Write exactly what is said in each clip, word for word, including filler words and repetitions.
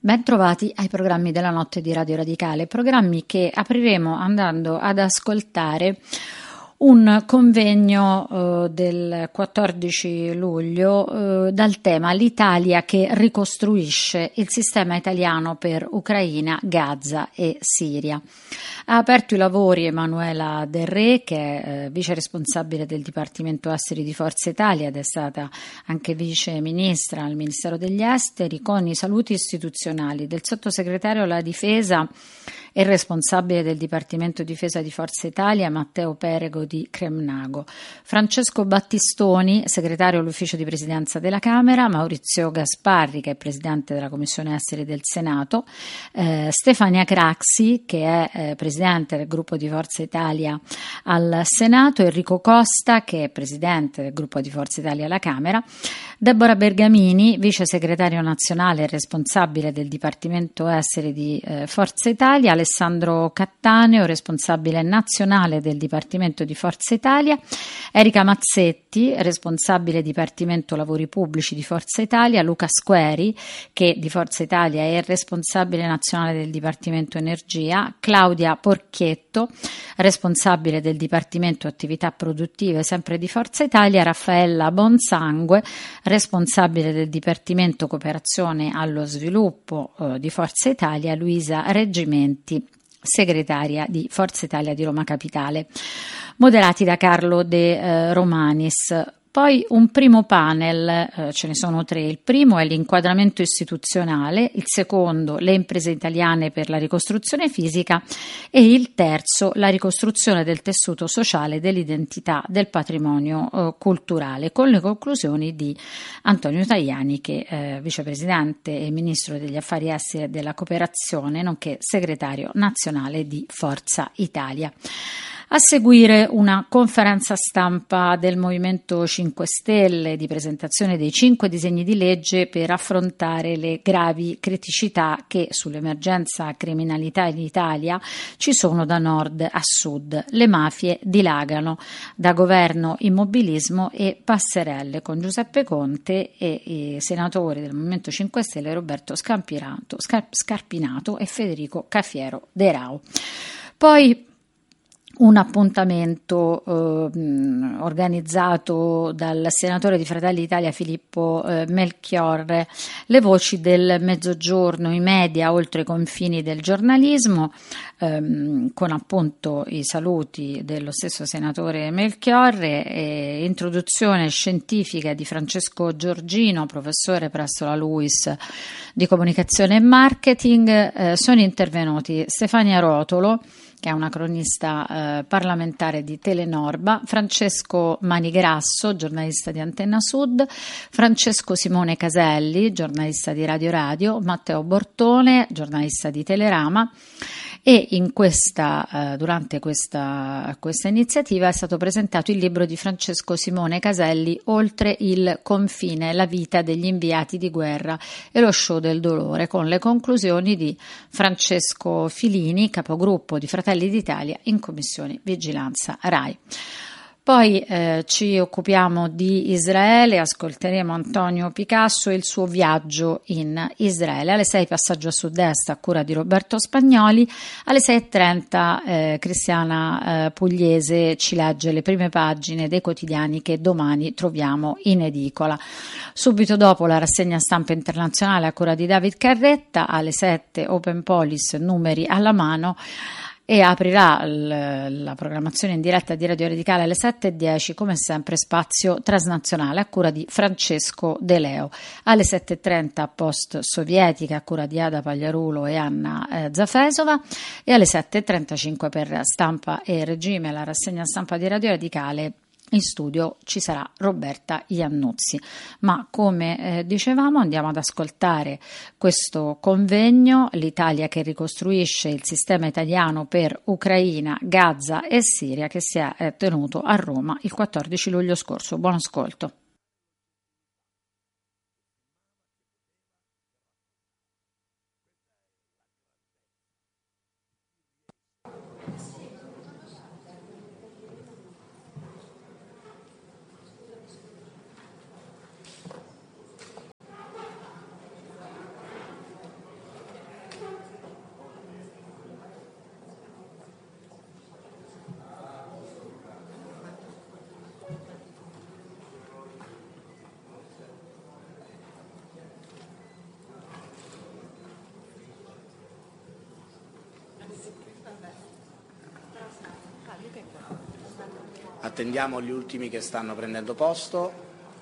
Bentrovati ai programmi della notte di Radio Radicale, programmi che apriremo andando ad ascoltare un convegno eh, del quattordici luglio eh, dal tema L'Italia che ricostruisce il sistema italiano per Ucraina, Gaza e Siria. Ha aperto i lavori Emanuela Del Re, che è eh, vice responsabile del Dipartimento Esteri di Forza Italia ed è stata anche vice ministra al Ministero degli Esteri, con i saluti istituzionali del sottosegretario alla Difesa e responsabile del Dipartimento Difesa di Forza Italia Matteo Perego di Cremnago, Francesco Battistoni, segretario all'ufficio di presidenza della Camera, Maurizio Gasparri, che è presidente della Commissione Esteri del Senato, eh, Stefania Craxi, che è eh, presidente del gruppo di Forza Italia al Senato, Enrico Costa, che è presidente del gruppo di Forza Italia alla Camera, Deborah Bergamini, vice segretario nazionale e responsabile del Dipartimento Esteri di eh, Forza Italia, Alessandro Cattaneo, responsabile nazionale del Dipartimento di Forza Italia, Erika Mazzetti, responsabile Dipartimento Lavori Pubblici di Forza Italia, Luca Squeri, che di Forza Italia è responsabile nazionale del Dipartimento Energia, Claudia Porchietto, responsabile del Dipartimento Attività Produttive sempre di Forza Italia, Raffaella Bonsangue, responsabile del Dipartimento Cooperazione allo Sviluppo eh, di Forza Italia, Luisa Reggimenti, segretaria di Forza Italia di Roma Capitale, moderati da Carlo De eh, Romanis. Poi un primo panel, eh, ce ne sono tre. Il primo è l'inquadramento istituzionale, il secondo le imprese italiane per la ricostruzione fisica e il terzo la ricostruzione del tessuto sociale, dell'identità, del patrimonio eh, culturale, con le conclusioni di Antonio Tajani, che è eh, vicepresidente e ministro degli affari esteri e della cooperazione, nonché segretario nazionale di Forza Italia. A seguire una conferenza stampa del Movimento cinque Stelle di presentazione dei cinque disegni di legge per affrontare le gravi criticità che sull'emergenza criminalità in Italia ci sono da nord a sud. Le mafie dilagano, da governo, immobilismo e passerelle, con Giuseppe Conte e i senatori del Movimento cinque Stelle Roberto Scampinato, Scarpinato e Federico Cafiero De Rao. Poi un appuntamento eh, organizzato dal senatore di Fratelli d'Italia Filippo eh, Melchiorre, le voci del mezzogiorno, i media oltre i confini del giornalismo, ehm, con appunto i saluti dello stesso senatore Melchiorre, e introduzione scientifica di Francesco Giorgino, professore presso la LUISS di comunicazione e marketing. Eh, sono intervenuti Stefania Rotolo, che è una cronista eh, parlamentare di Telenorba, Francesco Manigrasso, giornalista di Antenna Sud, Francesco Simone Caselli, giornalista di Radio Radio, Matteo Bortone, giornalista di Telerama, e in questa, eh, durante questa, questa iniziativa è stato presentato il libro di Francesco Simone Caselli, Oltre il confine, la vita degli inviati di guerra e lo show del dolore, con le conclusioni di Francesco Filini, capogruppo di Fratelli d'Italia in Commissione Vigilanza RAI. Poi eh, ci occupiamo di Israele, ascolteremo Antonio Picasso e il suo viaggio in Israele. Alle sei passaggio a sud-est a cura di Roberto Spagnoli, alle sei e trenta eh, Cristiana eh, Pugliese ci legge le prime pagine dei quotidiani che domani troviamo in edicola. Subito dopo la rassegna stampa internazionale a cura di David Carretta, alle sette Open Police, numeri alla mano, e aprirà l- la programmazione in diretta di Radio Radicale alle sette e dieci, come sempre spazio transnazionale a cura di Francesco De Leo. Alle sette e trenta post sovietica a cura di Ada Pagliarulo e Anna eh, Zafesova, e alle sette e trentacinque per Stampa e Regime, la rassegna stampa di Radio Radicale. In studio ci sarà Roberta Iannuzzi, ma come eh, dicevamo andiamo ad ascoltare questo convegno, l'Italia che ricostruisce il sistema italiano per Ucraina, Gaza e Siria, che si è eh, tenuto a Roma il quattordici luglio scorso. Buon ascolto. attendiamo gli ultimi che stanno prendendo posto.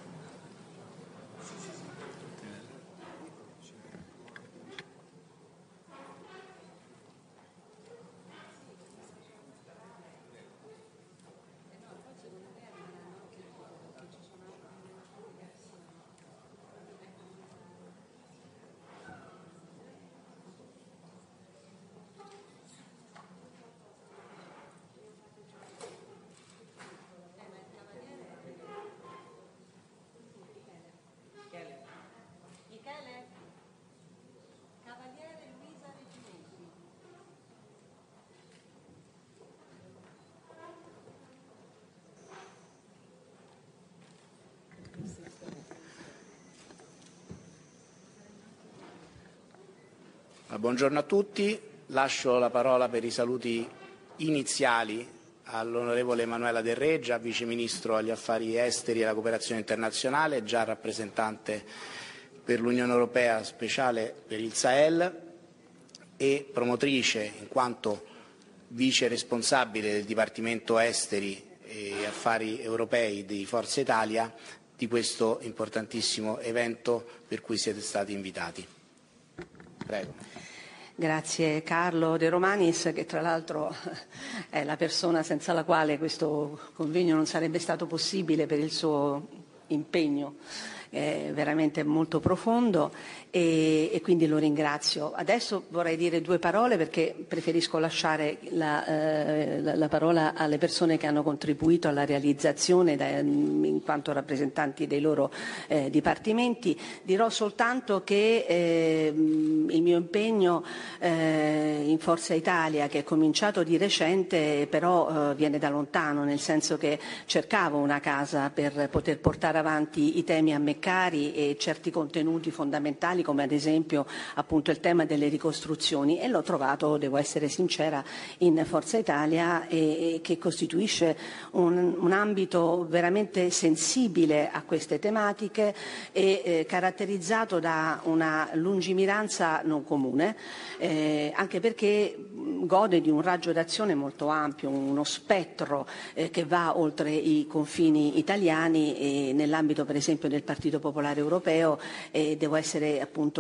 Buongiorno a tutti, lascio la parola per i saluti iniziali all'onorevole Emanuela Del Re, già Vice Ministro agli Affari Esteri e alla Cooperazione Internazionale, già rappresentante per l'Unione Europea speciale per il Sahel e promotrice, in quanto vice responsabile del Dipartimento Esteri e Affari Europei di Forza Italia, di questo importantissimo evento per cui siete stati invitati. Prego. Grazie Carlo De Romanis, che tra l'altro è la persona senza la quale questo convegno non sarebbe stato possibile per il suo impegno eh, veramente molto profondo e, e quindi lo ringrazio. Adesso vorrei dire due parole perché preferisco lasciare la, eh, la, la parola alle persone che hanno contribuito alla realizzazione da, in quanto rappresentanti dei loro eh, dipartimenti. Dirò soltanto che eh, il mio impegno eh, in Forza Italia, che è cominciato di recente, però eh, viene da lontano, nel senso che cercavo una casa per poter portare avanti i temi a me cari e certi contenuti fondamentali, come ad esempio appunto il tema delle ricostruzioni, e l'ho trovato, devo essere sincera, in Forza Italia, e, e che costituisce un, un ambito veramente sensibile a queste tematiche e eh, caratterizzato da una lungimiranza non comune, eh, anche perché gode di un raggio d'azione molto ampio, uno spettro eh, che va oltre i confini italiani, e nell'ambito per esempio del Partito Popolare Europeo, e devo essere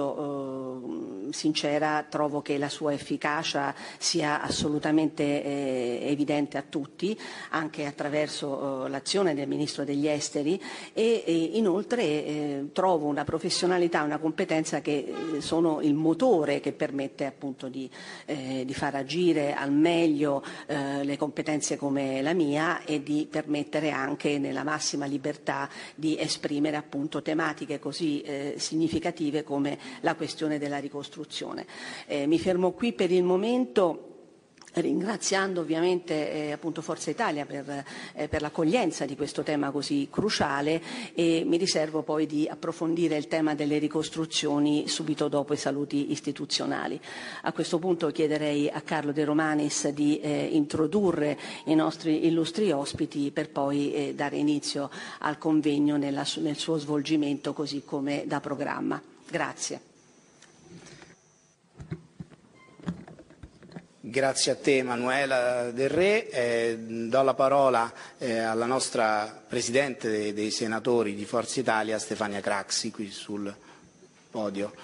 appunto eh, sincera, trovo che la sua efficacia sia assolutamente eh, evidente a tutti, anche attraverso eh, l'azione del Ministro degli Esteri, e, e inoltre eh, trovo una professionalità, una competenza che eh, sono il motore che permette appunto di, eh, di far agire al meglio eh, le competenze come la mia, e di permettere anche nella massima libertà di esprimere appunto tematiche così eh, significative come la questione della ricostruzione. Eh, mi fermo qui per il momento, ringraziando ovviamente eh, appunto Forza Italia per, eh, per l'accoglienza di questo tema così cruciale, e mi riservo poi di approfondire il tema delle ricostruzioni subito dopo i saluti istituzionali. A questo punto chiederei a Carlo De Romanis di eh, introdurre i nostri illustri ospiti per poi eh, dare inizio al convegno nella, nel suo svolgimento così come da programma. Grazie. Grazie a te Emanuela Del Re, eh, do la parola eh, alla nostra Presidente dei, dei Senatori di Forza Italia, Stefania Craxi, qui sul podio.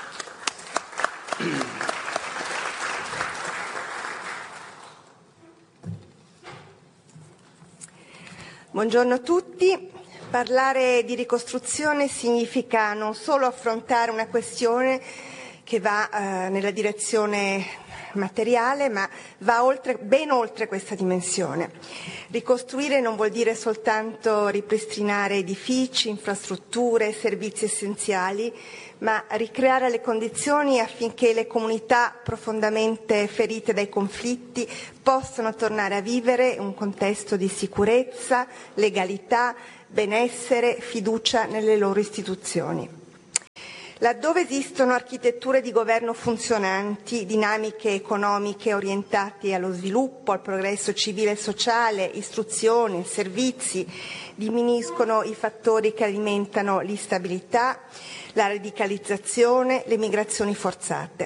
Buongiorno a tutti. Parlare di ricostruzione significa non solo affrontare una questione che va eh, nella direzione materiale, ma va oltre, ben oltre questa dimensione. Ricostruire non vuol dire soltanto ripristinare edifici, infrastrutture, servizi essenziali, ma ricreare le condizioni affinché le comunità profondamente ferite dai conflitti possano tornare a vivere un contesto di sicurezza, legalità, benessere, fiducia nelle loro istituzioni. Laddove esistono architetture di governo funzionanti, dinamiche economiche orientate allo sviluppo, al progresso civile e sociale, istruzione, servizi, diminuiscono i fattori che alimentano l'instabilità, la radicalizzazione, le migrazioni forzate.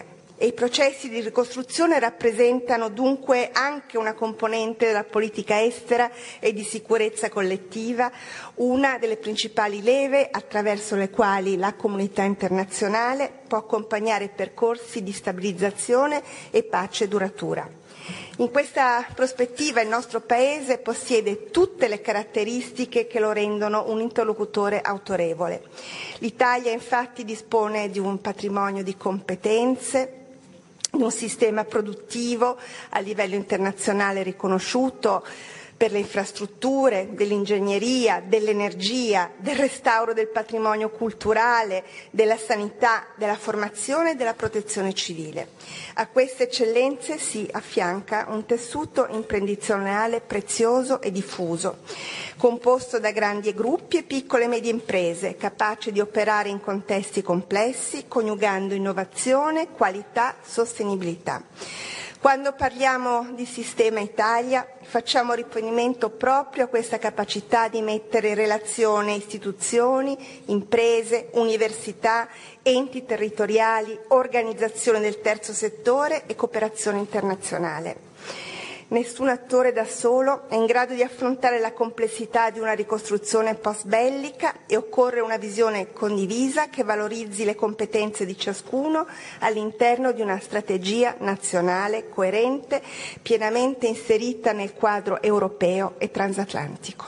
e i processi di ricostruzione rappresentano dunque anche una componente della politica estera e di sicurezza collettiva, una delle principali leve attraverso le quali la comunità internazionale può accompagnare percorsi di stabilizzazione e pace duratura. In questa prospettiva il nostro Paese possiede tutte le caratteristiche che lo rendono un interlocutore autorevole. L'Italia infatti dispone di un patrimonio di competenze, di un sistema produttivo a livello internazionale riconosciuto per le infrastrutture, dell'ingegneria, dell'energia, del restauro del patrimonio culturale, della sanità, della formazione e della protezione civile. A queste eccellenze si affianca un tessuto imprenditoriale prezioso e diffuso, composto da grandi gruppi e piccole e medie imprese, capaci di operare in contesti complessi, coniugando innovazione, qualità, sostenibilità. Quando parliamo di sistema Italia facciamo riferimento proprio a questa capacità di mettere in relazione istituzioni, imprese, università, enti territoriali, organizzazioni del terzo settore e cooperazione internazionale. Nessun attore da solo è in grado di affrontare la complessità di una ricostruzione post-bellica e occorre una visione condivisa che valorizzi le competenze di ciascuno all'interno di una strategia nazionale coerente, pienamente inserita nel quadro europeo e transatlantico.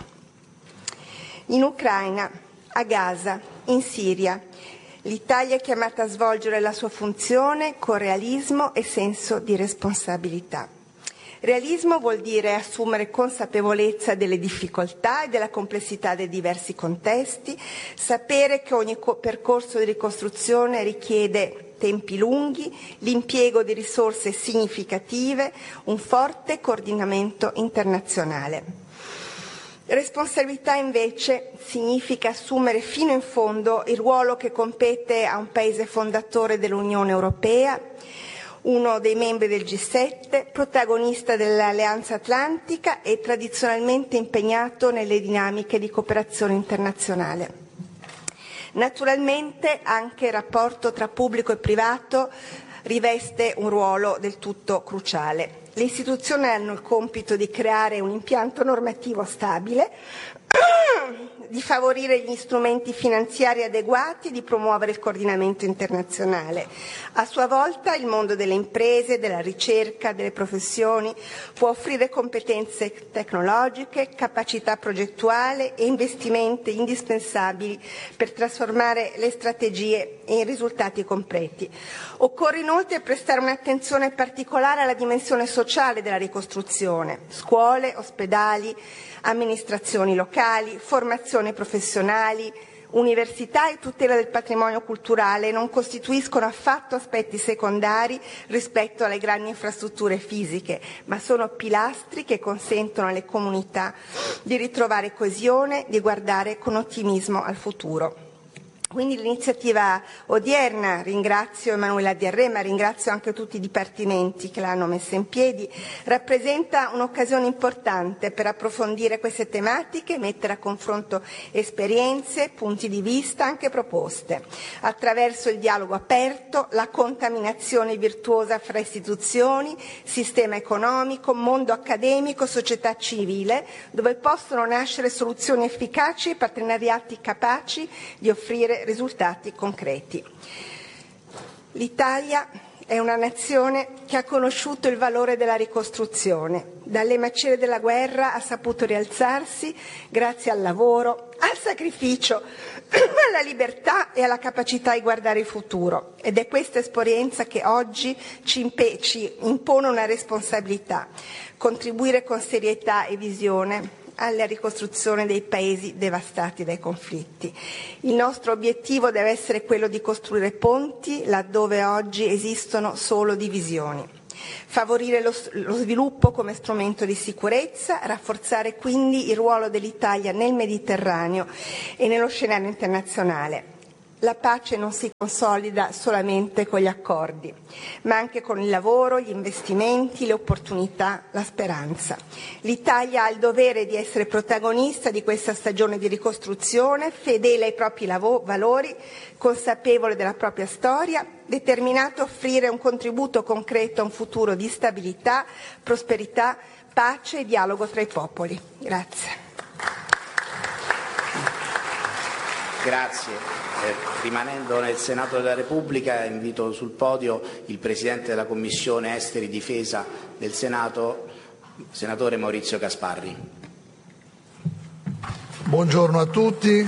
In Ucraina, a Gaza, in Siria, l'Italia è chiamata a svolgere la sua funzione con realismo e senso di responsabilità. Realismo vuol dire assumere consapevolezza delle difficoltà e della complessità dei diversi contesti, sapere che ogni percorso di ricostruzione richiede tempi lunghi, l'impiego di risorse significative, un forte coordinamento internazionale. Responsabilità invece significa assumere fino in fondo il ruolo che compete a un paese fondatore dell'Unione Europea, uno dei membri del G sette, protagonista dell'Alleanza Atlantica e tradizionalmente impegnato nelle dinamiche di cooperazione internazionale. Naturalmente anche il rapporto tra pubblico e privato riveste un ruolo del tutto cruciale. Le istituzioni hanno il compito di creare un impianto normativo stabile, di favorire gli strumenti finanziari adeguati e di promuovere il coordinamento internazionale. A sua volta il mondo delle imprese, della ricerca, delle professioni può offrire competenze tecnologiche, capacità progettuale e investimenti indispensabili per trasformare le strategie in risultati concreti. Occorre inoltre prestare un'attenzione particolare alla dimensione sociale della ricostruzione. Scuole, ospedali, amministrazioni locali, formazione professionali, università e tutela del patrimonio culturale non costituiscono affatto aspetti secondari rispetto alle grandi infrastrutture fisiche, ma sono pilastri che consentono alle comunità di ritrovare coesione, di guardare con ottimismo al futuro. Quindi l'iniziativa odierna, ringrazio Emanuela Diarré, ma ringrazio anche tutti i dipartimenti che l'hanno messa in piedi, rappresenta un'occasione importante per approfondire queste tematiche, mettere a confronto esperienze, punti di vista, anche proposte, attraverso il dialogo aperto, la contaminazione virtuosa fra istituzioni, sistema economico, mondo accademico, società civile, dove possono nascere soluzioni efficaci e partenariati capaci di offrire risultati concreti. L'Italia è una nazione che ha conosciuto il valore della ricostruzione. Dalle macerie della guerra ha saputo rialzarsi grazie al lavoro, al sacrificio, alla libertà e alla capacità di guardare il futuro. Ed è questa esperienza che oggi ci, impe- ci impone una responsabilità: contribuire con serietà e visione alla ricostruzione dei paesi devastati dai conflitti. Il nostro obiettivo deve essere quello di costruire ponti laddove oggi esistono solo divisioni, favorire lo, lo sviluppo come strumento di sicurezza, rafforzare quindi il ruolo dell'Italia nel Mediterraneo e nello scenario internazionale. La pace non si consolida solamente con gli accordi, ma anche con il lavoro, gli investimenti, le opportunità, la speranza. L'Italia ha il dovere di essere protagonista di questa stagione di ricostruzione, fedele ai propri lavo- valori, consapevole della propria storia, determinato a offrire un contributo concreto a un futuro di stabilità, prosperità, pace e dialogo tra i popoli. Grazie. Grazie. Eh, rimanendo nel Senato della Repubblica, invito sul podio il Presidente della Commissione Esteri Difesa del Senato, Senatore Maurizio Gasparri. Buongiorno a tutti,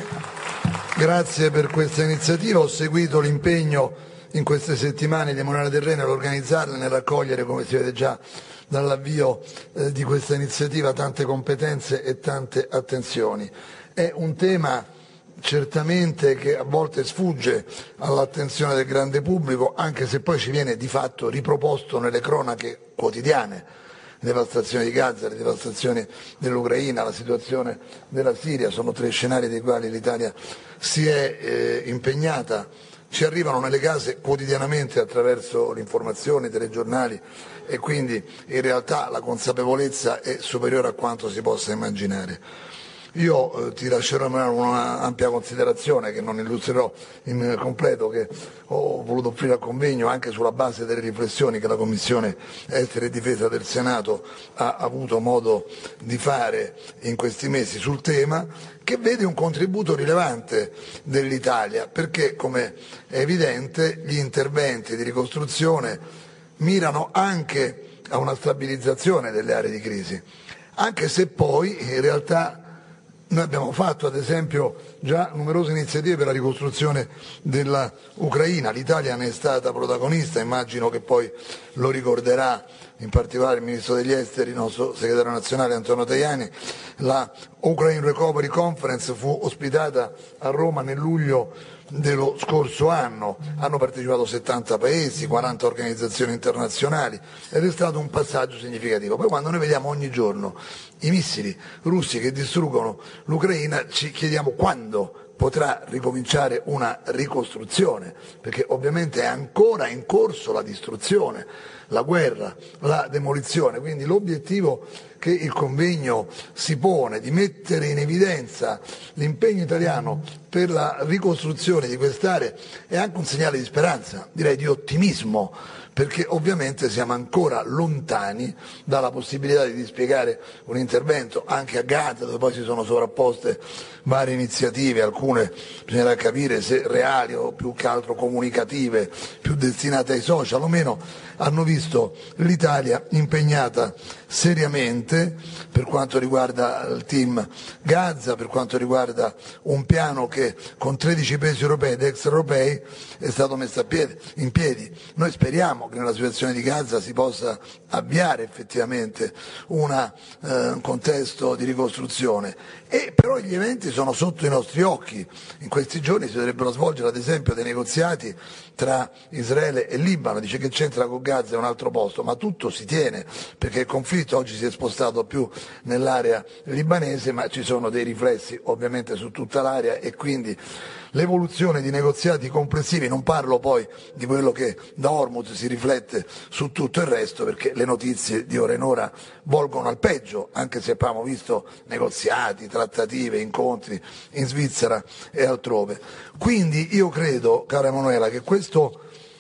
grazie per questa iniziativa. Ho seguito l'impegno in queste settimane di Emanuela Del Re nell'organizzarla e nel raccogliere, come si vede già dall'avvio eh, di questa iniziativa, tante competenze e tante attenzioni. È un tema certamente che a volte sfugge all'attenzione del grande pubblico, anche se poi ci viene di fatto riproposto nelle cronache quotidiane. Le devastazioni di Gaza, le devastazioni dell'Ucraina, la situazione della Siria sono tre scenari dei quali l'Italia si è eh, impegnata. Ci arrivano nelle case quotidianamente attraverso l'informazione, i telegiornali, e quindi in realtà la consapevolezza è superiore a quanto si possa immaginare. Io eh, ti lascerò una ampia considerazione che non illustrerò in completo, che ho voluto offrire al convegno anche sulla base delle riflessioni che la Commissione Esteri e Difesa del Senato ha avuto modo di fare in questi mesi sul tema, che vede un contributo rilevante dell'Italia, perché, come è evidente, gli interventi di ricostruzione mirano anche a una stabilizzazione delle aree di crisi, anche se poi in realtà noi abbiamo fatto ad esempio già numerose iniziative per la ricostruzione dell'Ucraina. L'Italia ne è stata protagonista, immagino che poi lo ricorderà in particolare il Ministro degli Esteri, il nostro segretario nazionale Antonio Tajani. La Ukraine Recovery Conference fu ospitata a Roma nel luglio dello scorso anno, hanno partecipato settanta paesi, quaranta organizzazioni internazionali, ed è stato un passaggio significativo. Poi quando noi vediamo ogni giorno i missili russi che distruggono l'Ucraina ci chiediamo quando potrà ricominciare una ricostruzione, perché ovviamente è ancora in corso la distruzione, la guerra, la demolizione. Quindi l'obiettivo che il convegno si pone di mettere in evidenza l'impegno italiano per la ricostruzione di quest'area è anche un segnale di speranza, direi di ottimismo, perché ovviamente siamo ancora lontani dalla possibilità di dispiegare un intervento anche a Gaza, dove poi si sono sovrapposte varie iniziative, alcune bisognerà capire se reali o più che altro comunicative, più destinate ai social, o meno hanno visto l'Italia impegnata seriamente per quanto riguarda il team Gaza, per quanto riguarda un piano che con tredici paesi europei ed extraeuropei è stato messo a piedi, in piedi. Noi speriamo che nella situazione di Gaza si possa avviare effettivamente una, eh, un contesto di ricostruzione, e però gli eventi sono sotto i nostri occhi. In questi giorni si dovrebbero svolgere ad esempio dei negoziati tra Israele e Libano. Dice che c'entra con Gaza è un altro posto, ma tutto si tiene, perché il conflitto oggi si è spostato più nell'area libanese, ma ci sono dei riflessi ovviamente su tutta l'area, e quindi l'evoluzione di negoziati complessivi, non parlo poi di quello che da Hormuz si riflette su tutto il resto, perché le notizie di ora in ora volgono al peggio, anche se abbiamo visto negoziati, trattative, incontri in Svizzera e altrove. Quindi io credo, cara Emanuela, che questo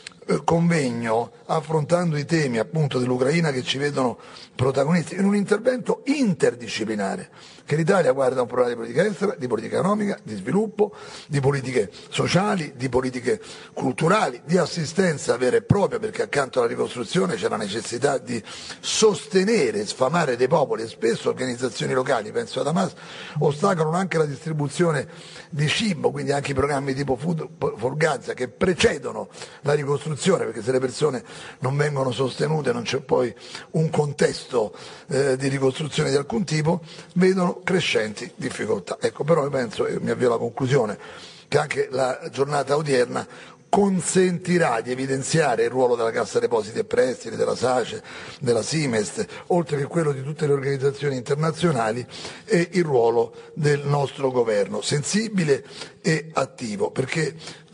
convegno, affrontando i temi appunto dell'Ucraina che ci vedono protagonisti, in un intervento interdisciplinare, che l'Italia guarda un problema di politica estera, di politica economica, di sviluppo, di politiche sociali, di politiche culturali, di assistenza vera e propria, perché accanto alla ricostruzione c'è la necessità di sostenere e sfamare dei popoli, e spesso organizzazioni locali, penso ad Hamas, ostacolano anche la distribuzione di cibo, quindi anche i programmi tipo Food for Gaza che precedono la ricostruzione, perché se le persone non vengono sostenute non c'è poi un contesto eh, di ricostruzione di alcun tipo, vedono crescenti difficoltà. Ecco, però io penso, e mi avvio alla conclusione, che anche la giornata odierna consentirà di evidenziare il ruolo della Cassa Depositi e Prestiti, della SACE, della Simest, oltre che quello di tutte le organizzazioni internazionali, e il ruolo del nostro governo, sensibile e attivo, perché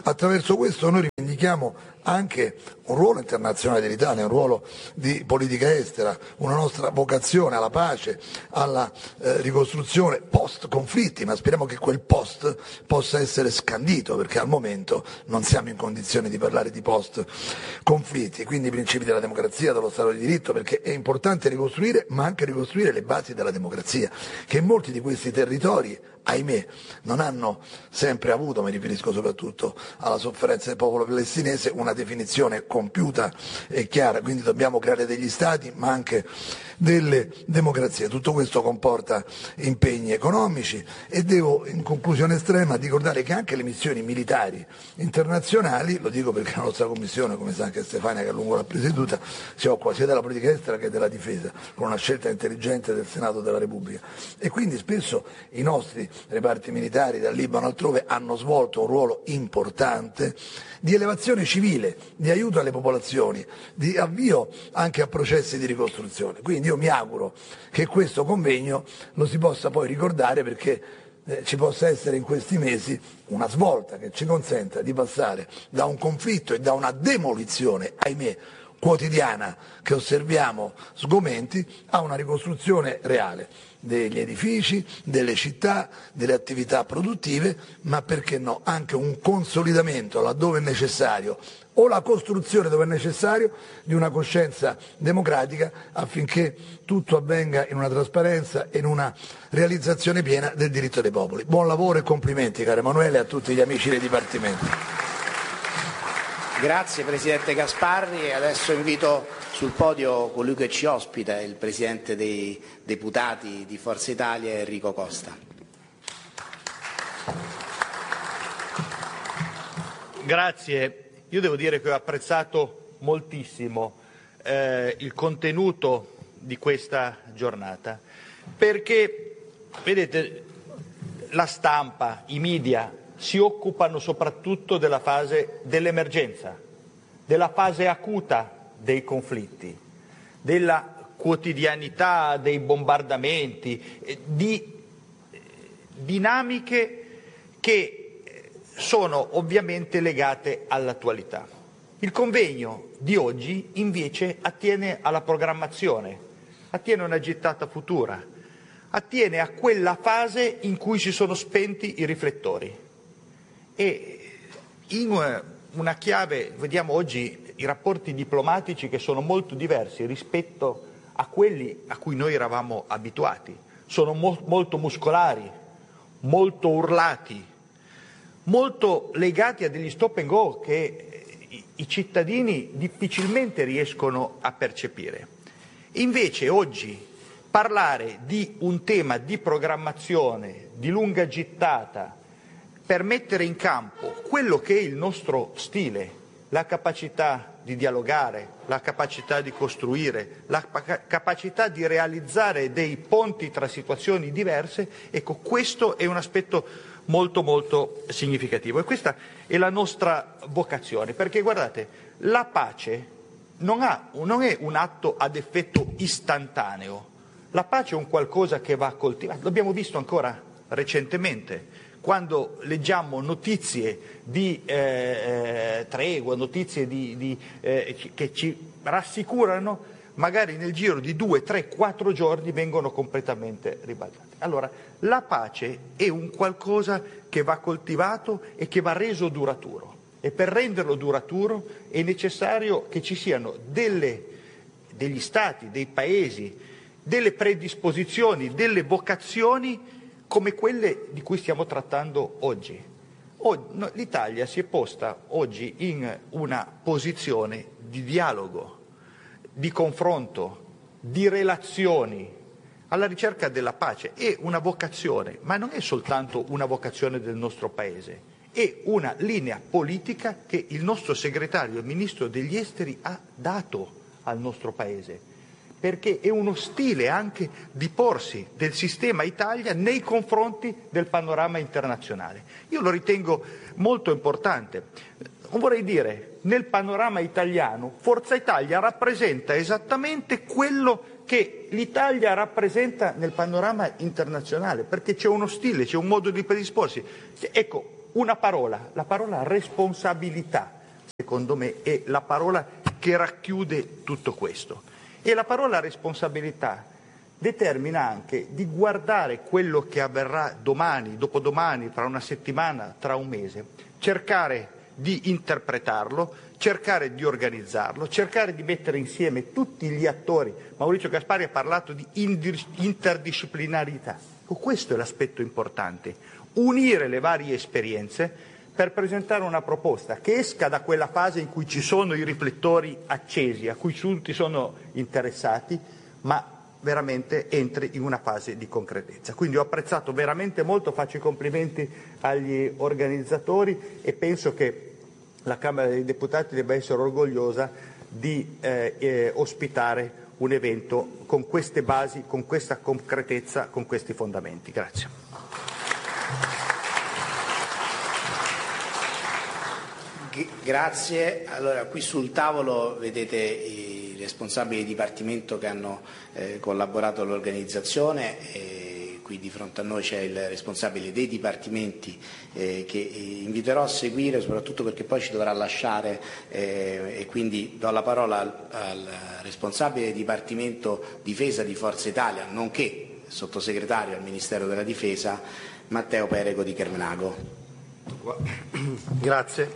Attraverso questo noi rivendichiamo anche un ruolo internazionale dell'Italia, un ruolo di politica estera, una nostra vocazione alla pace, alla eh, ricostruzione post conflitti, ma speriamo che quel post possa essere scandito, perché al momento non siamo in condizione di parlare di post conflitti. Quindi i principi della democrazia, dello Stato di diritto, perché è importante ricostruire, ma anche ricostruire le basi della democrazia, che in molti di questi territori, ahimè, non hanno sempre avuto, mi riferisco soprattutto alla sofferenza del popolo palestinese, una definizione compiuta e chiara. Quindi dobbiamo creare degli stati ma anche delle democrazie. Tutto questo comporta impegni economici e devo in conclusione estrema ricordare che anche le missioni militari internazionali, lo dico perché la nostra commissione, come sa anche Stefania che a lungo l'ha presieduta, si occupa sia della politica estera che della difesa, con una scelta intelligente del Senato della Repubblica, e quindi spesso i nostri reparti militari dal Libano altrove hanno svolto un ruolo importante di elevazione civile, di aiuto alle popolazioni, di avvio anche a processi di ricostruzione. Quindi io mi auguro che questo convegno lo si possa poi ricordare, perché eh, ci possa essere in questi mesi una svolta che ci consenta di passare da un conflitto e da una demolizione, ahimè, quotidiana che osserviamo sgomenti, a una ricostruzione reale degli edifici, delle città, delle attività produttive, ma perché no, anche un consolidamento laddove è necessario, o la costruzione dove è necessario, di una coscienza democratica, affinché tutto avvenga in una trasparenza e in una realizzazione piena del diritto dei popoli. Buon lavoro e complimenti, caro Emanuele, e a tutti gli amici dei dipartimenti. Grazie Presidente Gasparri, e adesso invito sul podio colui che ci ospita, il Presidente dei Deputati di Forza Italia, Enrico Costa. Grazie, io devo dire che ho apprezzato moltissimo eh, il contenuto di questa giornata, perché vedete, la stampa, i media si occupano soprattutto della fase dell'emergenza, della fase acuta dei conflitti, della quotidianità dei bombardamenti, di dinamiche che sono ovviamente legate all'attualità. Il convegno di oggi invece attiene alla programmazione, attiene a una gittata futura, attiene a quella fase in cui si sono spenti i riflettori. E in una chiave, vediamo oggi i rapporti diplomatici che sono molto diversi rispetto a quelli a cui noi eravamo abituati. Sono mo- molto muscolari, molto urlati, molto legati a degli stop and go che i, i cittadini difficilmente riescono a percepire. Invece oggi parlare di un tema di programmazione, di lunga gittata, per mettere in campo quello che è il nostro stile, la capacità di dialogare, la capacità di costruire, la capacità di realizzare dei ponti tra situazioni diverse, ecco, questo è un aspetto molto molto significativo, e questa è la nostra vocazione, perché guardate, la pace non, ha, non è un atto ad effetto istantaneo, la pace è un qualcosa che va coltivato, l'abbiamo visto ancora recentemente, quando leggiamo notizie di eh, eh, tregua, notizie di, di, eh, che ci rassicurano, magari nel giro di due, tre, quattro giorni vengono completamente ribaltate. Allora, la pace è un qualcosa che va coltivato e che va reso duraturo, e per renderlo duraturo è necessario che ci siano delle, degli stati, dei paesi, delle predisposizioni, delle vocazioni come quelle di cui stiamo trattando oggi. L'Italia si è posta oggi in una posizione di dialogo, di confronto, di relazioni, alla ricerca della pace. È una vocazione, ma non è soltanto una vocazione del nostro Paese, è una linea politica che il nostro segretario e ministro degli esteri ha dato al nostro Paese, perché è uno stile anche di porsi del sistema Italia nei confronti del panorama internazionale. Io lo ritengo molto importante. Vorrei dire, nel panorama italiano, Forza Italia rappresenta esattamente quello che l'Italia rappresenta nel panorama internazionale, perché c'è uno stile, c'è un modo di predisporsi. Ecco, una parola, la parola responsabilità, secondo me, è la parola che racchiude tutto questo. E la parola responsabilità determina anche di guardare quello che avverrà domani, dopodomani, tra una settimana, tra un mese, cercare di interpretarlo, cercare di organizzarlo, cercare di mettere insieme tutti gli attori. Maurizio Gaspari ha parlato di interdisciplinarità. Questo è l'aspetto importante, unire le varie esperienze per presentare una proposta che esca da quella fase in cui ci sono i riflettori accesi, a cui tutti sono interessati, ma veramente entri in una fase di concretezza. Quindi ho apprezzato veramente molto, faccio i complimenti agli organizzatori e penso che la Camera dei Deputati debba essere orgogliosa di eh, eh, ospitare un evento con queste basi, con questa concretezza, con questi fondamenti. Grazie. Grazie. Allora, qui sul tavolo vedete i responsabili di dipartimento che hanno eh, collaborato all'organizzazione. E qui di fronte a noi c'è il responsabile dei dipartimenti eh, che inviterò a seguire, soprattutto perché poi ci dovrà lasciare eh, e quindi do la parola al, al responsabile del Dipartimento Difesa di Forza Italia, nonché sottosegretario al Ministero della Difesa, Matteo Perego di Kermenago. Grazie.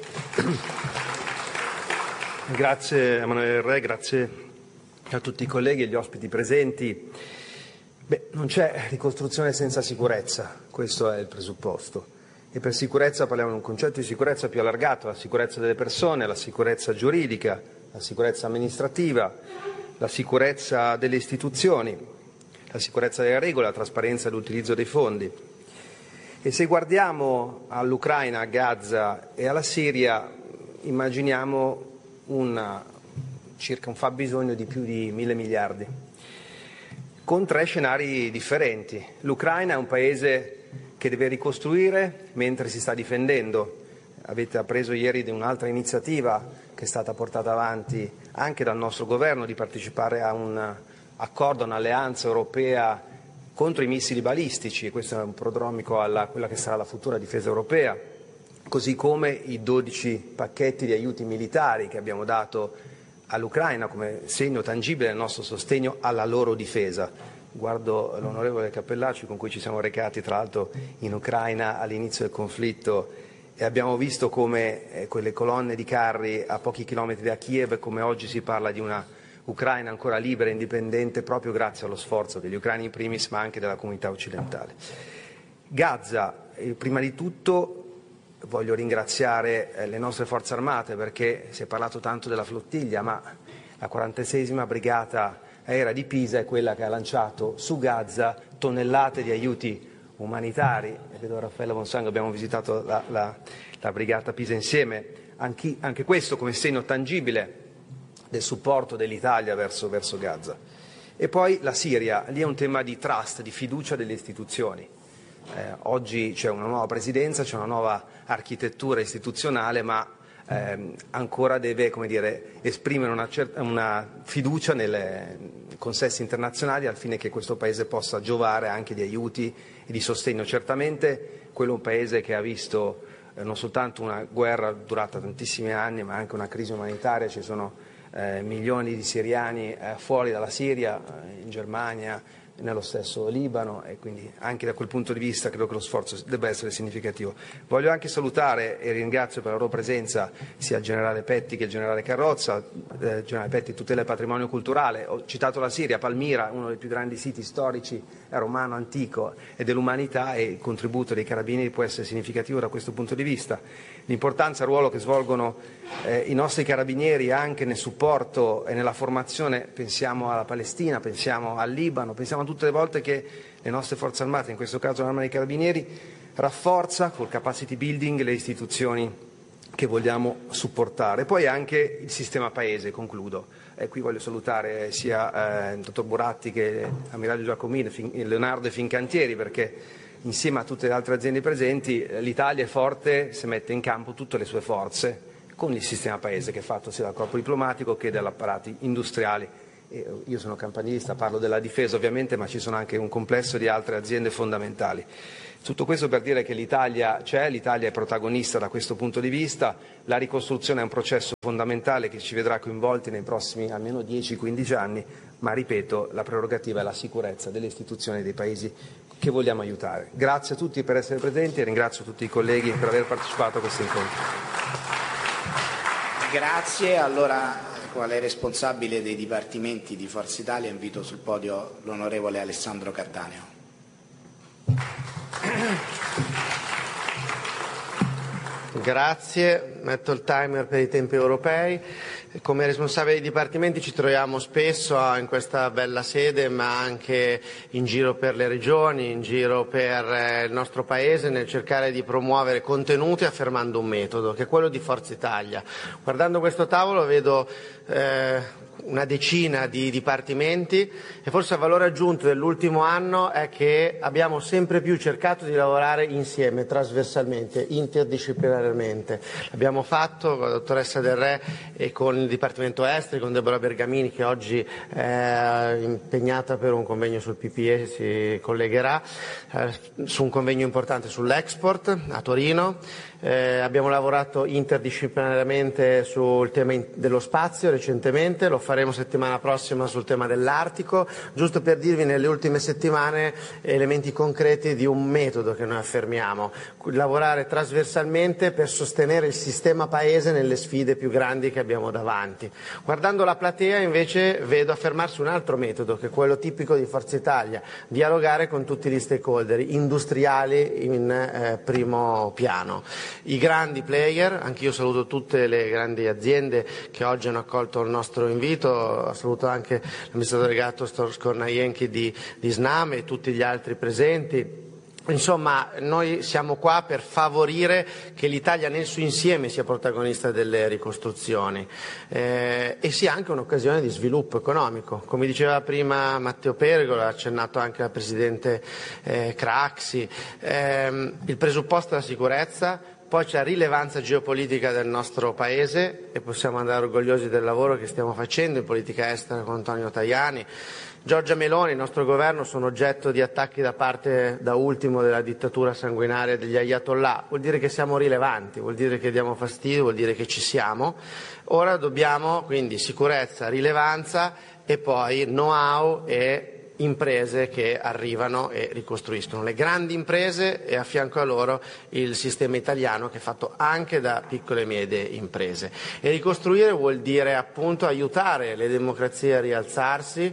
Grazie Emanuele Re, grazie a tutti i colleghi e gli ospiti presenti. Beh, non c'è ricostruzione senza sicurezza, questo è il presupposto. E per sicurezza parliamo di un concetto di sicurezza più allargato, la sicurezza delle persone, la sicurezza giuridica, la sicurezza amministrativa, la sicurezza delle istituzioni, la sicurezza delle regole, la trasparenza dell'utilizzo dei fondi. E se guardiamo all'Ucraina, a Gaza e alla Siria, immaginiamo una, circa un fabbisogno di più di mille miliardi, con tre scenari differenti. L'Ucraina è un paese che deve ricostruire mentre si sta difendendo. Avete appreso ieri di un'altra iniziativa che è stata portata avanti anche dal nostro governo di partecipare a un accordo, un'alleanza europea contro i missili balistici, e questo è un prodromico a quella che sarà la futura difesa europea, così come i dodici pacchetti di aiuti militari che abbiamo dato all'Ucraina come segno tangibile del nostro sostegno alla loro difesa. Guardo l'onorevole Cappellacci con cui ci siamo recati tra l'altro in Ucraina all'inizio del conflitto e abbiamo visto come eh, quelle colonne di carri a pochi chilometri da Kiev, come oggi si parla di una Ucraina ancora libera e indipendente proprio grazie allo sforzo degli ucraini in primis, ma anche della comunità occidentale. Gaza, eh, prima di tutto voglio ringraziare eh, le nostre forze armate, perché si è parlato tanto della flottiglia, ma la quarantaseiesima brigata aerea di Pisa è quella che ha lanciato su Gaza tonnellate di aiuti umanitari. E vedo Raffaella Bonsango, abbiamo visitato la, la, la brigata Pisa insieme, anche, anche questo come segno tangibile del supporto dell'Italia verso, verso Gaza. E poi la Siria, lì è un tema di trust, di fiducia delle istituzioni. Eh, oggi c'è una nuova presidenza, c'è una nuova architettura istituzionale, ma ehm, ancora deve, come dire, esprimere una, certa, una fiducia nelle consessi internazionali al fine che questo Paese possa giovare anche di aiuti e di sostegno. Certamente quello è un Paese che ha visto eh, non soltanto una guerra durata tantissimi anni, ma anche una crisi umanitaria. Ci sono Eh, milioni di siriani eh, fuori dalla Siria, eh, in Germania, nello stesso Libano, e quindi anche da quel punto di vista credo che lo sforzo debba essere significativo. Voglio anche salutare e ringrazio per la loro presenza sia il generale Petti che il generale Carrozza. Eh, generale Petti tutela il patrimonio culturale, ho citato la Siria, Palmira, uno dei più grandi siti storici romano antico e dell'umanità, e il contributo dei carabinieri può essere significativo da questo punto di vista. L'importanza e il ruolo che svolgono eh, i nostri carabinieri anche nel supporto e nella formazione, pensiamo alla Palestina, pensiamo al Libano, pensiamo a tutte le volte che le nostre forze armate, in questo caso l'Arma dei Carabinieri, rafforza col capacity building le istituzioni che vogliamo supportare. Poi anche il sistema Paese, concludo. E qui voglio salutare sia eh, il dottor Buratti che l'ammiraglio Giacomini, Leonardo e Fincantieri, perché insieme a tutte le altre aziende presenti l'Italia è forte se mette in campo tutte le sue forze con il sistema Paese, che è fatto sia dal corpo diplomatico che dagli apparati industriali. Io sono campanilista, parlo della difesa ovviamente, ma ci sono anche un complesso di altre aziende fondamentali. Tutto questo per dire che l'Italia c'è, l'Italia è protagonista da questo punto di vista, la ricostruzione è un processo fondamentale che ci vedrà coinvolti nei prossimi almeno dieci quindici anni, ma ripeto, la prerogativa è la sicurezza delle istituzioni e dei paesi che vogliamo aiutare. Grazie a tutti per essere presenti e ringrazio tutti i colleghi per aver partecipato a questo incontro. Grazie. Allora, quale responsabile dei dipartimenti di Forza Italia, invito sul podio l'onorevole Alessandro Cattaneo. Grazie, metto il timer per i tempi europei. Come responsabile dei dipartimenti ci troviamo spesso in questa bella sede, ma anche in giro per le regioni, in giro per il nostro Paese, nel cercare di promuovere contenuti affermando un metodo, che è quello di Forza Italia. Guardando questo tavolo vedo eh, una decina di dipartimenti e forse il valore aggiunto dell'ultimo anno è che abbiamo sempre più cercato di lavorare insieme, trasversalmente, interdisciplinariamente. L'abbiamo fatto con la dottoressa Del Re e con il Dipartimento Esteri, con Deborah Bergamini, che oggi è impegnata per un convegno sul P P E, si collegherà, eh, su un convegno importante sull'export a Torino. Eh, abbiamo lavorato interdisciplinariamente sul tema in- dello spazio recentemente, lo faremo settimana prossima sul tema dell'Artico, giusto per dirvi nelle ultime settimane elementi concreti di un metodo che noi affermiamo, lavorare trasversalmente per sostenere il sistema Paese nelle sfide più grandi che abbiamo davanti. Guardando la platea invece vedo affermarsi un altro metodo, che è quello tipico di Forza Italia, dialogare con tutti gli stakeholder industriali in eh, primo piano. I grandi player, anch'io saluto tutte le grandi aziende che oggi hanno accolto il nostro invito, saluto anche l'amministratore delegato Skornajenki di, di Snam e tutti gli altri presenti. Insomma, noi siamo qua per favorire che l'Italia nel suo insieme sia protagonista delle ricostruzioni eh, e sia anche un'occasione di sviluppo economico. Come diceva prima Matteo Perego, l'ha accennato anche la Presidente eh, Craxi, ehm, il presupposto è la sicurezza, poi c'è la rilevanza geopolitica del nostro Paese e possiamo andare orgogliosi del lavoro che stiamo facendo in politica estera con Antonio Tajani. Giorgia Meloni e il nostro governo sono oggetto di attacchi da parte, da ultimo, della dittatura sanguinaria degli ayatollah. Vuol dire che siamo rilevanti, vuol dire che diamo fastidio, vuol dire che ci siamo. Ora dobbiamo quindi sicurezza, rilevanza e poi know-how e imprese che arrivano e ricostruiscono. Le grandi imprese e a fianco a loro il sistema italiano che è fatto anche da piccole e medie imprese. E ricostruire vuol dire appunto aiutare le democrazie a rialzarsi.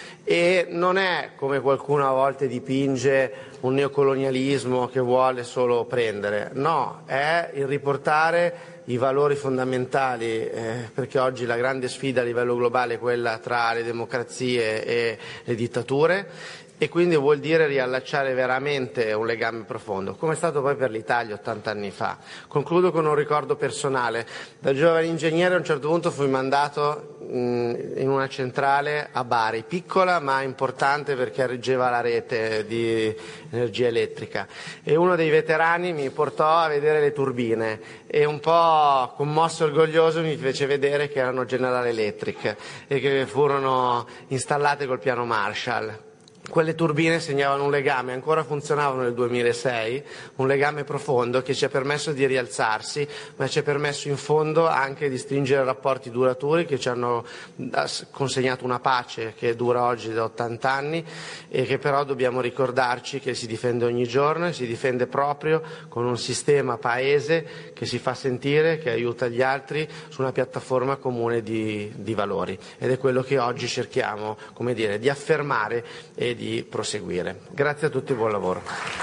E non è, come qualcuno a volte dipinge, un neocolonialismo che vuole solo prendere, no, è il riportare i valori fondamentali, eh, perché oggi la grande sfida a livello globale è quella tra le democrazie e le dittature, e quindi vuol dire riallacciare veramente un legame profondo, come è stato poi per l'Italia ottanta anni fa. Concludo con un ricordo personale. Da giovane ingegnere a un certo punto fui mandato mh, in una centrale a Bari, piccola ma importante perché reggeva la rete di energia elettrica, e uno dei veterani mi portò a vedere le turbine e un po' commosso e orgoglioso mi fece vedere che erano General Electric e che furono installate col piano Marshall. Quelle turbine segnavano un legame, ancora funzionavano nel duemilasei, un legame profondo che ci ha permesso di rialzarsi, ma ci ha permesso in fondo anche di stringere rapporti duraturi che ci hanno consegnato una pace che dura oggi da ottanta anni e che però dobbiamo ricordarci che si difende ogni giorno e si difende proprio con un sistema Paese che si fa sentire, che aiuta gli altri su una piattaforma comune di, di valori, ed è quello che oggi cerchiamo, come dire, di affermare e di proseguire. Grazie a tutti e buon lavoro.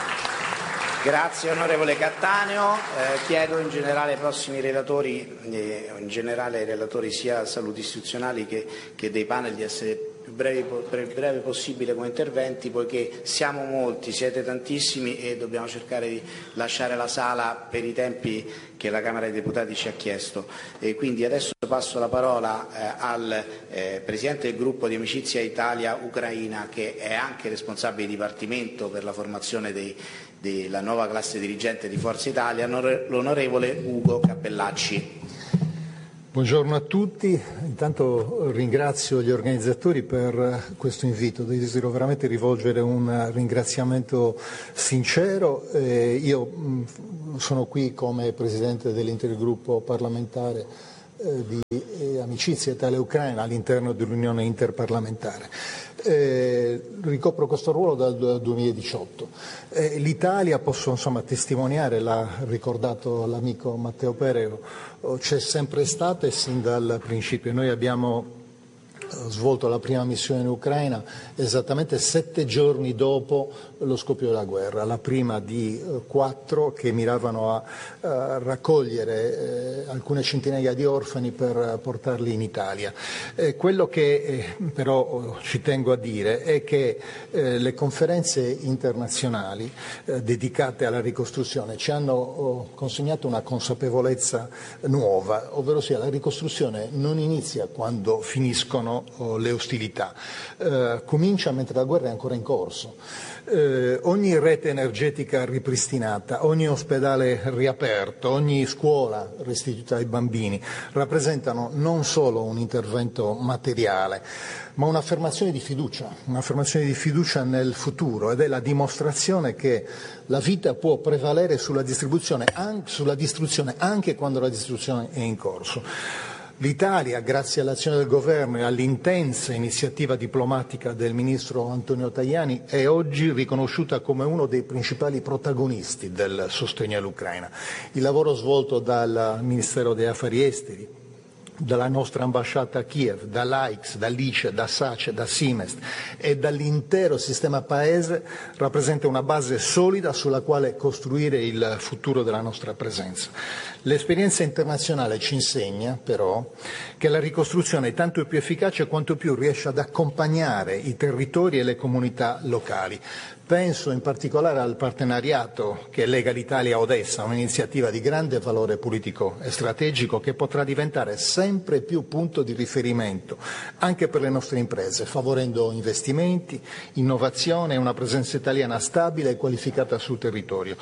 Grazie onorevole Cattaneo. Eh, chiedo in generale ai prossimi relatori, eh, in generale ai relatori sia saluti istituzionali che, che dei panel, di essere più brevi, più breve possibile come interventi, poiché siamo molti, siete tantissimi e dobbiamo cercare di lasciare la sala per i tempi che la Camera dei Deputati ci ha chiesto. E quindi adesso passo la parola eh, al eh, Presidente del Gruppo di Amicizia Italia-Ucraina, che è anche responsabile di Dipartimento per la formazione dei, della nuova classe dirigente di Forza Italia, l'onorevole Ugo Cappellacci. Buongiorno a tutti, intanto ringrazio gli organizzatori per questo invito, desidero veramente rivolgere un ringraziamento sincero. Eh, io mh, sono qui come Presidente dell'intergruppo parlamentare eh, di eh, amicizia Italia-Ucraina all'interno dell'Unione Interparlamentare. Eh, ricopro questo ruolo dal duemiladiciotto. Eh, L'Italia, posso insomma testimoniare, l'ha ricordato l'amico Matteo Pereo, c'è sempre stata e sin dal principio. Noi abbiamo svolto la prima missione in Ucraina esattamente sette giorni dopo lo scoppio della guerra, la prima di eh, quattro che miravano a, a raccogliere eh, alcune centinaia di orfani per portarli in Italia. Eh, quello che eh, però ci tengo a dire è che eh, le conferenze internazionali eh, dedicate alla ricostruzione ci hanno oh, consegnato una consapevolezza nuova, ovvero sia la ricostruzione non inizia quando finiscono le ostilità, eh, comincia mentre la guerra è ancora in corso. Eh, ogni rete energetica ripristinata, ogni ospedale riaperto, ogni scuola restituita ai bambini rappresentano non solo un intervento materiale, ma un'affermazione di fiducia, un'affermazione di fiducia nel futuro, ed è la dimostrazione che la vita può prevalere sulla distribuzione, an- sulla distruzione anche quando la distruzione è in corso. L'Italia, grazie all'azione del Governo e all'intensa iniziativa diplomatica del Ministro Antonio Tajani, è oggi riconosciuta come uno dei principali protagonisti del sostegno all'Ucraina. Il lavoro svolto dal Ministero degli Affari Esteri, dalla nostra ambasciata a Kiev, dall'A I C S, dall'I C E, da SACE, da Simest e dall'intero sistema Paese rappresenta una base solida sulla quale costruire il futuro della nostra presenza. L'esperienza internazionale ci insegna però che la ricostruzione è tanto più efficace quanto più riesce ad accompagnare i territori e le comunità locali. Penso in particolare al partenariato che lega l'Italia a Odessa, un'iniziativa di grande valore politico e strategico che potrà diventare sempre più punto di riferimento anche per le nostre imprese, favorendo investimenti, innovazione e una presenza italiana stabile e qualificata sul territorio.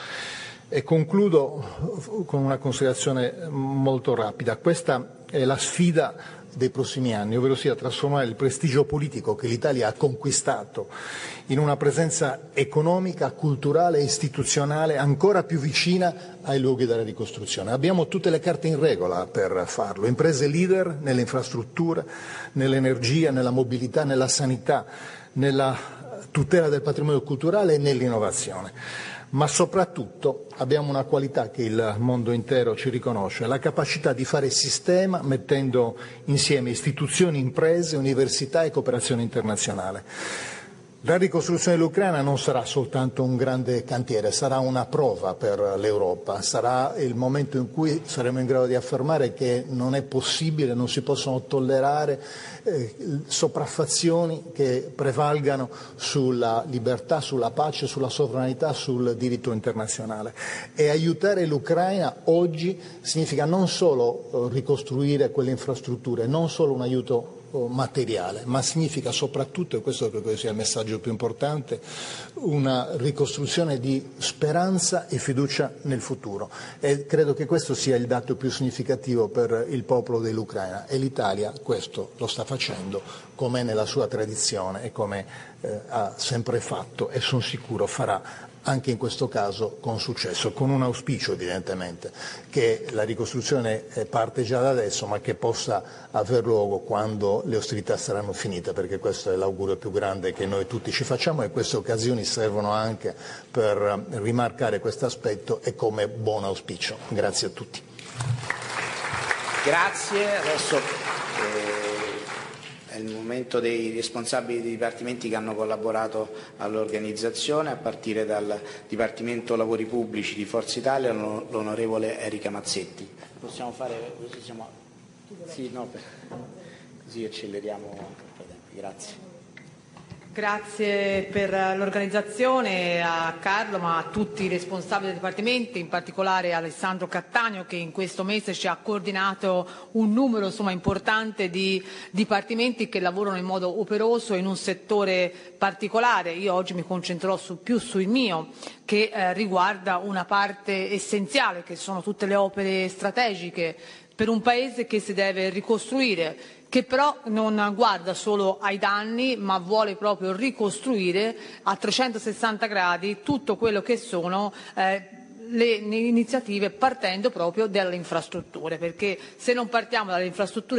E concludo con una considerazione molto rapida. Questa è la sfida dei prossimi anni, ovvero sia trasformare il prestigio politico che l'Italia ha conquistato in una presenza economica, culturale e istituzionale ancora più vicina ai luoghi della ricostruzione. Abbiamo tutte le carte in regola per farlo, imprese leader nelle infrastrutture, nell'energia, nella mobilità, nella sanità, nella tutela del patrimonio culturale e nell'innovazione. Ma soprattutto abbiamo una qualità che il mondo intero ci riconosce, la capacità di fare sistema mettendo insieme istituzioni, imprese, università e cooperazione internazionale. La ricostruzione dell'Ucraina non sarà soltanto un grande cantiere, sarà una prova per l'Europa, sarà il momento in cui saremo in grado di affermare che non è possibile, non si possono tollerare eh, sopraffazioni che prevalgano sulla libertà, sulla pace, sulla sovranità, sul diritto internazionale. E aiutare l'Ucraina oggi significa non solo eh, ricostruire quelle infrastrutture, non solo un aiuto materiale, ma significa soprattutto, e questo credo sia il messaggio più importante, una ricostruzione di speranza e fiducia nel futuro, e credo che questo sia il dato più significativo per il popolo dell'Ucraina, e l'Italia questo lo sta facendo come è nella sua tradizione e come eh, ha sempre fatto, e sono sicuro farà anche in questo caso con successo, con un auspicio evidentemente che la ricostruzione parte già da adesso, ma che possa aver luogo quando le ostilità saranno finite, perché questo è l'augurio più grande che noi tutti ci facciamo, e queste occasioni servono anche per rimarcare questo aspetto e come buon auspicio. Grazie a tutti. Grazie. Adesso eh... è il momento dei responsabili dei dipartimenti che hanno collaborato all'organizzazione, a partire dal Dipartimento Lavori Pubblici di Forza Italia, l'onorevole Erika Mazzetti. Possiamo fare così? Siamo... Sì, no, per... così acceleriamo. Grazie. Grazie per l'organizzazione a Carlo, ma a tutti i responsabili dei dipartimenti, in particolare a Alessandro Cattaneo, che in questo mese ci ha coordinato un numero insomma, importante di dipartimenti che lavorano in modo operoso in un settore particolare. Io oggi mi concentrerò su, più sul mio, che eh, riguarda una parte essenziale, che sono tutte le opere strategiche per un Paese che si deve ricostruire, che però non guarda solo ai danni, ma vuole proprio ricostruire a trecentosessanta gradi tutto quello che sono eh, le iniziative, partendo proprio dalle infrastrutture, perché se non partiamo dalle infrastrutture